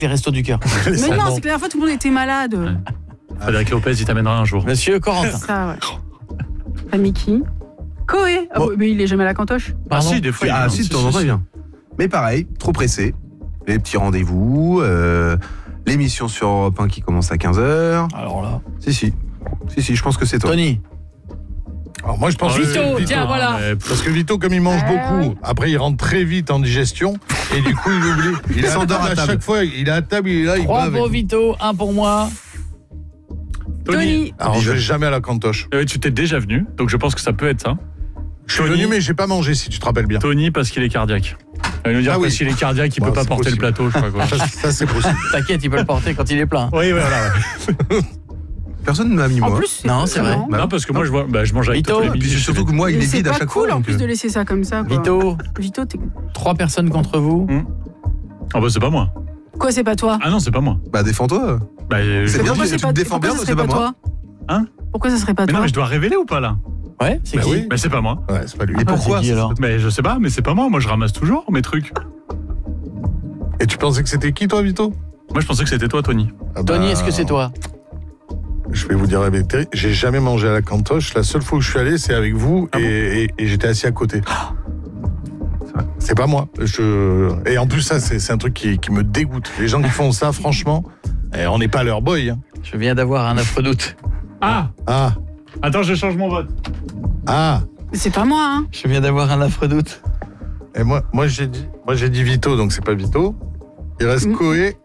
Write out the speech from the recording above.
les restos du cœur. Mais non, c'est que la dernière fois, tout le monde était malade. Frédéric Lopez, il t'amènera un jour. Monsieur Corentin. Ça, ouais. Pas Mickey. Koé. Ah, Bon. mais il est jamais à la cantoche. Ah si, des fois. Ah si, de temps en temps, il vient. Mais pareil, trop pressé. Les petits rendez-vous, l'émission sur Europe 1 qui commence à 15h. Alors là. Si, je pense que c'est toi. Tony. Alors moi je pense que Vito, tiens, voilà. Parce que Vito, comme il mange beaucoup, après il rentre très vite en digestion et du coup il oublie. Il s'endort à chaque fois, il est à table, il est là, il 3 bave. pour Vito, 1 pour moi. Tony. Alors je vais jamais à la cantoche. Tu t'es déjà venu, donc je pense que ça peut être ça. Je suis venu mais j'ai pas mangé si tu te rappelles bien. Tony parce qu'il est cardiaque. Il va nous dire que s'il est cardiaque, il peut pas porter le plateau, je crois quoi. Ça c'est possible. T'inquiète, il peut le porter quand il est plein. Oui, voilà. Personne ne m'a mis En moi. plus, Non, c'est vrai. Non, parce que moi, je mange avec Vito, tous les Et puis midis. c'est surtout que moi, il mais est c'est vide à pas chaque cool fois. en donc, plus de laisser ça comme ça. Quoi. Vito, t'es... 3 personnes contre vous. Ah bah c'est pas moi. Quoi, c'est pas toi? Ah non, c'est pas moi. Bah défends-toi. Bah, C'est bien, Pourquoi tu te défends bien, pourquoi ça c'est serait pas moi. toi? Hein? Pourquoi ça serait pas Mais toi? non, mais je dois révéler ou pas là? Ouais, c'est Bah qui oui. Mais c'est pas moi. Ouais, c'est pas lui. Et pourquoi c'est qui, ça alors Mais je sais pas, mais c'est pas moi. Moi, je ramasse toujours mes trucs. Et tu pensais que c'était qui toi Vito? Moi, je pensais que c'était toi, Tony. Ah bah, Tony, est-ce que c'est toi? Je vais vous dire la vérité, j'ai jamais mangé à la cantoche. La seule fois où je suis allé, c'est avec vous et j'étais assis à côté. C'est pas moi. Et en plus, ça, c'est un truc qui me dégoûte. Les gens qui font ça, franchement, on n'est pas leur boy. Hein. Je viens d'avoir un affreux doute. Ah Ah, Attends, je change mon vote. ah. Mais c'est pas moi, hein. Je viens d'avoir un affreux doute. Et moi j'ai dit Vito, donc c'est pas Vito. Il reste Koé